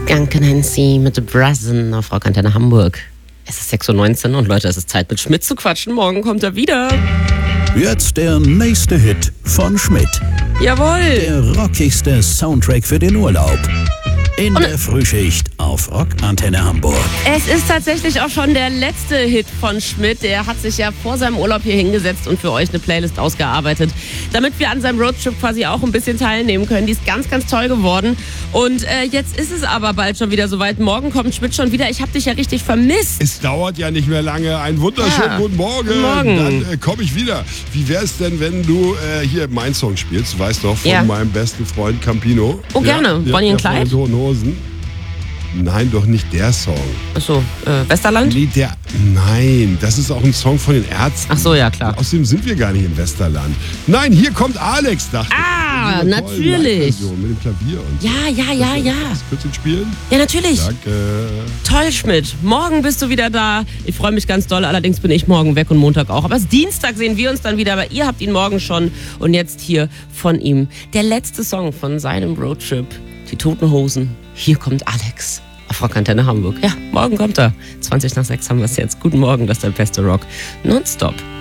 Skunk Nancy mit Brazen auf Rockantenne Hamburg. Es ist 6:19 Uhr und Leute, es ist Zeit mit Schmidt zu quatschen. Morgen kommt er wieder. Jetzt der nächste Hit von Schmidt. Jawohl. Der rockigste Soundtrack für den Urlaub. In der Frühschicht auf Rockantenne Hamburg. Es ist tatsächlich auch schon der letzte Hit von Schmidt. Der hat sich ja vor seinem Urlaub hier hingesetzt und für euch eine Playlist ausgearbeitet, damit wir an seinem Roadtrip quasi auch ein bisschen teilnehmen können. Die ist ganz, ganz toll geworden. Und jetzt ist es aber bald schon wieder soweit. Morgen kommt Schmidt schon wieder. Ich habe dich ja richtig vermisst. Es dauert ja nicht mehr lange. Einen wunderschönen guten Morgen. Guten Morgen. Dann komme ich wieder. Wie wäre es denn, wenn du hier meinen Song spielst? Du weißt doch, von meinem besten Freund Campino. Oh, gerne. Bonnie und Clyde? Von den Toten Hosen. Nein, doch nicht der Song. Achso, Westerland? Nee, nein, das ist auch ein Song von den Ärzten. Ach so, ja, klar. Außerdem sind wir gar nicht im Westerland. Nein, hier kommt Alex, dachte ich. Ah, natürlich. Mit dem Klavier und so. Ja. Könntest du spielen? Ja, natürlich. Danke. Toll, Schmidt. Morgen bist du wieder da. Ich freue mich ganz doll. Allerdings bin ich morgen weg und Montag auch. Aber es ist Dienstag, sehen wir uns dann wieder. Aber ihr habt ihn morgen schon. Und jetzt hier von ihm. Der letzte Song von seinem Roadtrip. Die Toten Hosen. Hier kommt Alex auf Rockantenne Hamburg. Ja, morgen kommt er. 6:20 haben wir es jetzt. Guten Morgen, das ist der beste Rock. Nonstop.